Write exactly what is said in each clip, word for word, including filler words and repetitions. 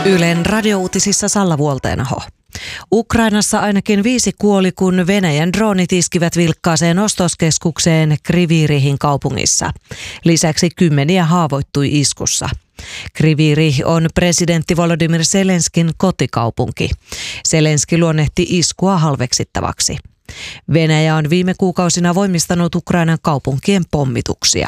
Ylen radiouutisissa Salla Vuolteenaho. Ukrainassa ainakin viisi kuoli, kun Venäjän droonit iskivät vilkkaaseen ostoskeskukseen Kryvyi Rihin kaupungissa. Lisäksi kymmeniä haavoittui iskussa. Kryvyi Rih on presidentti Volodymyr Zelenskin kotikaupunki. Zelenski luonnehti iskua halveksittavaksi. Venäjä on viime kuukausina voimistanut Ukrainan kaupunkien pommituksia.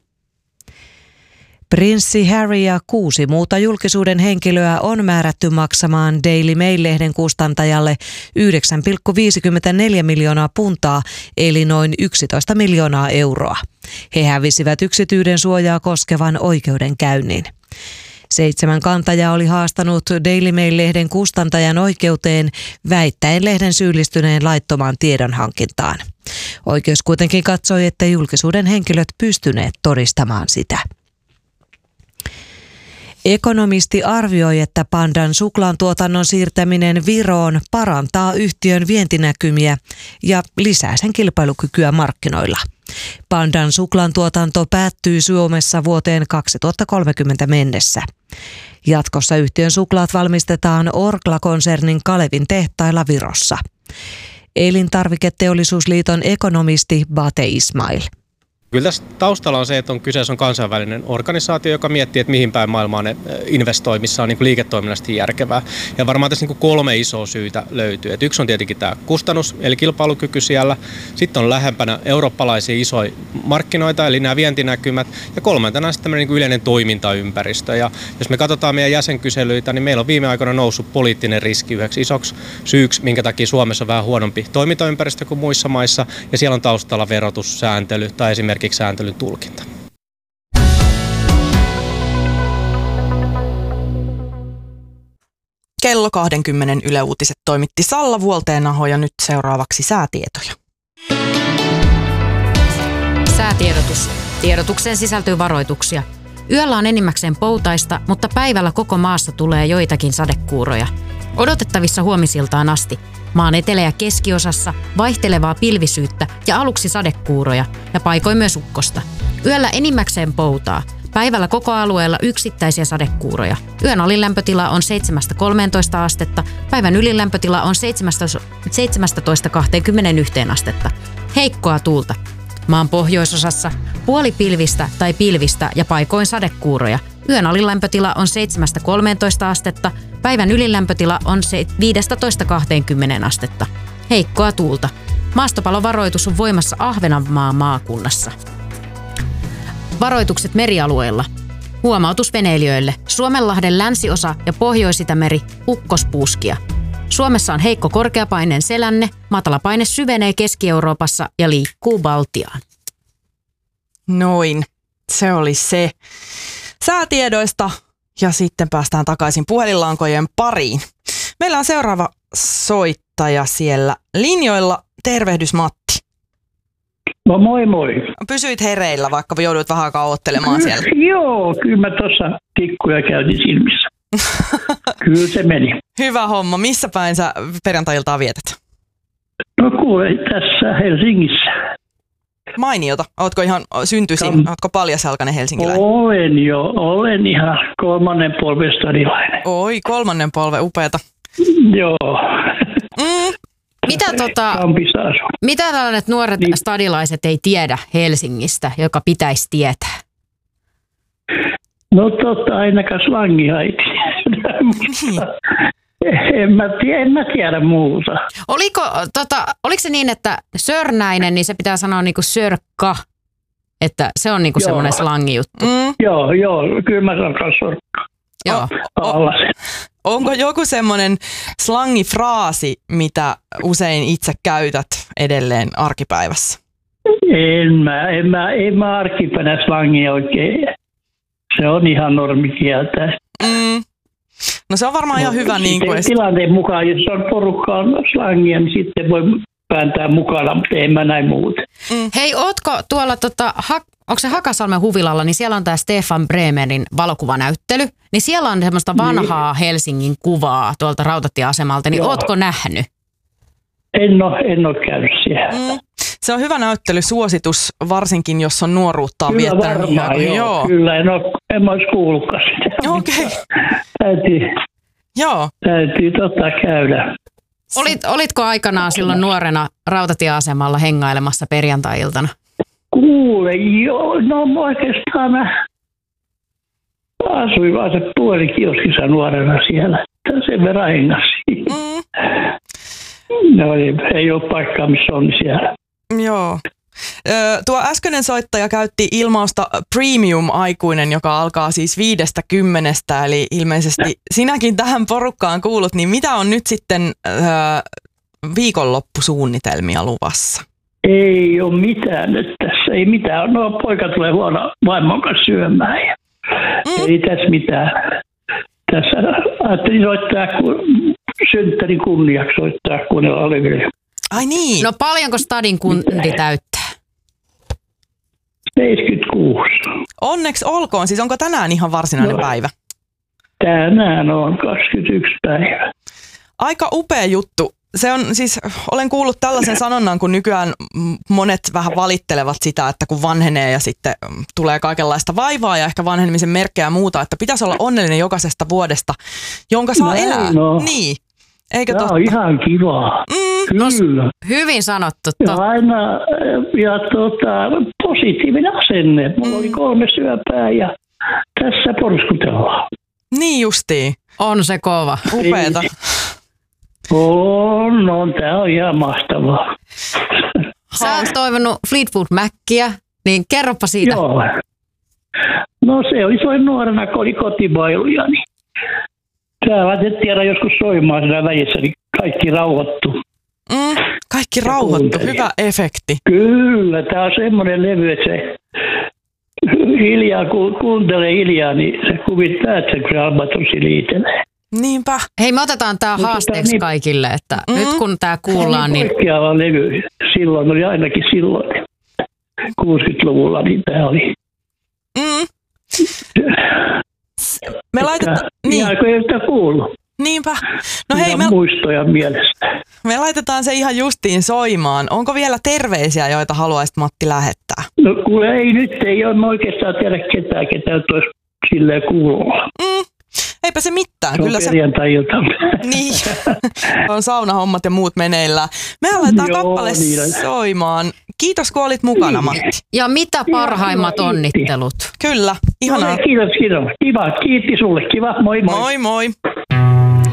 Prinssi Harry ja kuusi muuta julkisuuden henkilöä on määrätty maksamaan Daily Mail-lehden kustantajalle yhdeksän pilkku viisikymmentäneljä miljoonaa puntaa, eli noin yksitoista miljoonaa euroa. He hävisivät yksityisyyden suojaa koskevan oikeudenkäynnin. Seitsemän kantajaa oli haastanut Daily Mail-lehden kustantajan oikeuteen väittäen lehden syyllistyneen laittomaan tiedonhankintaan. Oikeus kuitenkin katsoi, että julkisuuden henkilöt pystyneet todistamaan sitä. Ekonomisti arvioi, että Pandan suklaan tuotannon siirtäminen Viroon parantaa yhtiön vientinäkymiä ja lisää sen kilpailukykyä markkinoilla. Pandan suklaan tuotanto päättyy Suomessa vuoteen kaksituhattakolmekymmentä mennessä. Jatkossa yhtiön suklaat valmistetaan Orkla-konsernin Kalevin tehtailla Virossa. Elintarviketeollisuusliiton ekonomisti Bate Ismail. Kyllä tässä taustalla on se, että on kyseessä on kansainvälinen organisaatio, joka miettii, että mihin päin maailmaa ne investoi, missä on niin kuin liiketoiminnallisesti järkevää. Ja varmaan tässä niin kuin kolme isoa syytä löytyy. Et yksi on tietenkin tämä kustannus, eli kilpailukyky siellä. Sitten on lähempänä eurooppalaisia isoja markkinoita, eli nämä vientinäkymät. Ja kolmantena sitten tämmöinen niin kuin yleinen toimintaympäristö. Ja jos me katsotaan meidän jäsenkyselyitä, niin meillä on viime aikoina noussut poliittinen riski yhdeksi isoksi syyksi, minkä takia Suomessa on vähän huonompi toimintaympäristö kuin muissa maissa. Ja siellä on taustalla verotussääntely tai esimerkiksi sääntelyn tulkinta. Kello kaksikymmentä Yle Uutiset toimitti Salla Vuolteenaho ja nyt seuraavaksi säätietoja. Säätiedotus. Tiedotukseen sisältyy varoituksia. Yöllä on enimmäkseen poutaista, mutta päivällä koko maassa tulee joitakin sadekuuroja. Odotettavissa huomisiltaan asti. Maan etelä- ja keskiosassa vaihtelevaa pilvisyyttä ja aluksi sadekuuroja ja paikoin myös ukkosta. Yöllä enimmäkseen poutaa. Päivällä koko alueella yksittäisiä sadekuuroja. Yön alinlämpötila on seitsemästä kolmeentoista astetta, päivän ylilämpötila on seitsemästätoista kahteenkymmeneenyhteen astetta. Heikkoa tuulta. Maan pohjoisosassa puolipilvistä tai pilvistä ja paikoin sadekuuroja. Yön alinlämpötila on seitsemästä kolmeentoista astetta, päivän ylilämpötila on viidestätoista kahteenkymmeneen astetta. Heikkoa tuulta. Maastopalovaroitus on voimassa Ahvenanmaan maakunnassa. Varoitukset merialueilla. Huomautus veneilijöille. Suomenlahden länsiosa ja Pohjois-Itämeri ukkospuuskia. Suomessa on heikko korkeapaineen selänne, matalapaine syvenee Keski-Euroopassa ja liikkuu Baltiaan. Noin, se oli se. Säätiedoista ja sitten päästään takaisin puhelinlankojen pariin. Meillä on seuraava soittaja siellä linjoilla. Tervehdys Matti. No moi moi. Pysyit hereillä, vaikka joudut vähän aikaa oottelemaan siellä. Joo, kyllä mä tuossa tikkuja käytin silmissä. Kyllä se meni. Hyvä homma. Missä päin sä perjantai-iltaa vietät? No kuule, tässä Helsingissä. Mainiota. Ootko ihan syntyisin? Kam... Ootko paljasjalkainen helsinkiläinen? Olen jo. Olen ihan kolmannen polven stadilainen. Oi, kolmannen polven. Upeata. Joo. Mm. Mitä, tota, mitä tällaiset nuoret niin. stadilaiset ei tiedä Helsingistä, joka pitäisi tietää? No totta, ainakaan slangia ei tiedä. en, mä tiedä, en mä tiedä muuta. Oliko, tota, oliko se niin, että sörnäinen, niin se pitää sanoa niinku sörkka, että se on niinku semmoinen slangijuttu? Mm. Joo, joo, kyllä mä sanon sorkka. Joo. O- onko joku semmoinen slangifraasi, mitä usein itse käytät edelleen arkipäivässä? En mä, en mä, en mä arkipäivänä slangia oikein. Se on ihan normikieltä. Mm. No se on varmaan no, ihan hyvä. Niin kuin tilanteen mukaan, jos on porukkaan slangia, niin sitten voi pääntää mukana, mutta en mä näin muuta. Mm. Hei, ootko tuolla, tota, ha, onko se Hakasalmen huvilalla, niin siellä on tämä Stefan Bremerin valokuvanäyttely, niin siellä on semmoista vanhaa niin. Helsingin kuvaa tuolta rautatieasemalta, niin Joo. ootko nähnyt? En ole, en ole käynyt siellä. Mm. Se on hyvä näyttelysuositus, varsinkin jos on nuoruuttaan kyllä viettänyt. Varmaan, joo, joo. Kyllä, en, ole, en mä olisi kuullutkaan sitä. Okei. Okay. Täytyy, Joo. Täytyy tota käydä. Olit, olitko aikanaan silloin nuorena rautatieasemalla hengailemassa perjantai-iltana? Kuule, joo, no oikeastaan mä asuin vaan se puolikioskissa nuorena siellä. Sen verran hengasi. Mm. No ei, ei ole paikkaa, missä on siellä. Joo. Ö, tuo äskeinen soittaja käytti ilmausta premium-aikuinen, joka alkaa siis viidestä kymmenestä, eli ilmeisesti sinäkin tähän porukkaan kuulut, niin mitä on nyt sitten ö, viikonloppusuunnitelmia luvassa? Ei ole mitään nyt tässä, ei mitään. No poika tulee huono vaimon kanssa syömään ja mm. ei tässä mitään. Tässä ajattelin soittaa kun synttärin kunniaksi soittaa, kun oli vielä. Ai niin. No paljonko stadin kundi täyttää? seitsemänkymmentäkuusi. Onneksi olkoon. Siis onko tänään ihan varsinainen no, päivä? Tänään on kaksikymmentäyksi päivä. Aika upea juttu. Se on siis, olen kuullut tällaisen sanonnan, kun nykyään monet vähän valittelevat sitä, että kun vanhenee ja sitten tulee kaikenlaista vaivaa ja ehkä vanhenemisen merkkejä ja muuta, että pitäisi olla onnellinen jokaisesta vuodesta, jonka saa no, elää. No. Niin. Eikö Tämä totta? on ihan kivaa. Mm. Kyllä. Hyvin sanottu. Ja aina ja tota, positiivinen asenne. Mulla mm. oli kolme syöpää ja tässä porskutellaan. Niin justiin. On se kova. Upeeta. On, on. Tämä on ihan mahtavaa. Sä oot toivonut Fleetwood Mackiä, niin kerropa siitä. Joo. No se oli soin nuorena, kun oli kotibailuja, niin täällä et tiedä joskus soimaan siinä välissä, niin kaikki rauhoittu. Mm, kaikki rauhoittu, hyvä efekti. Kyllä, tämä on semmoinen levy, että se hiljaa, kun kuuntelee hiljaa, niin se kuvittaa, että se albatrossi liitelee. Niinpä. Hei, me otetaan tää no, haasteeksi niin, kaikille, että mm. nyt kun tää kuullaan, tämä niin... poikkeava levy. Silloin oli ainakin silloin, kuusikymmentäluvulla, niin tämä oli... Mm. Me laitetaan... Niin. Ihan kuin ei sitä kuullut. Niinpä. No hei, me... muistoja mielestä. Me laitetaan se ihan justiin soimaan. Onko vielä terveisiä, joita haluaisit, Matti, lähettää? No kuule, ei nyt, ei ole oikeastaan tiedä ketään, ketään olisi silleen kuulolla. Mm. Eipä se mitään. Se on Kyllä se... perjantai-ilta. Niin. On saunahommat ja muut meneillään. Me aletaan Joo, kappale niin. soimaan. Kiitos, kun olit mukana, Niin. Matti. Ja mitä parhaimmat Kiva, onnittelut? Kyllä, ihanaa. No, kiitos, kiitos. Kiva, kiitti sulle. Kiva, moi moi. Moi moi.